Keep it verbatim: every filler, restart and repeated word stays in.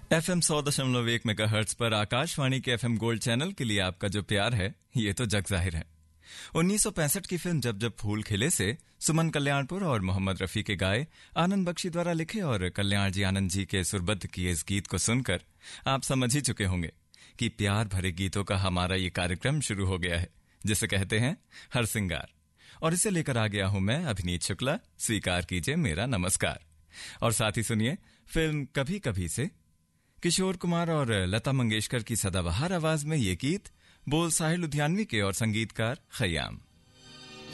FM सौ दशमलव एक मेगाहर्ट्ज पर आकाशवाणी के एफएम गोल्ड चैनल के लिए आपका जो प्यार है, ये तो जग जाहिर है। उन्नीस सौ पैंसठ की फिल्म जब जब फूल खिले से सुमन कल्याणपुर और मोहम्मद रफी के गाए, आनंद बख्शी द्वारा लिखे और कल्याण जी आनंद जी के सुरबद्ध किए इस गीत को सुनकर आप समझ ही चुके होंगे कि प्यार भरे गीतों का हमारा ये कार्यक्रम शुरू हो गया है, जिसे कहते हैं हर सिंगार। और इसे लेकर आ गया हूं मैं अभिनीत शुक्ला, स्वीकार कीजिए मेरा नमस्कार। और साथ ही सुनिए फिल्म कभी कभी से किशोर कुमार और लता मंगेशकर की सदाबहार आवाज में ये गीत, बोल साहिल लुधियानवी के और संगीतकार खयाम।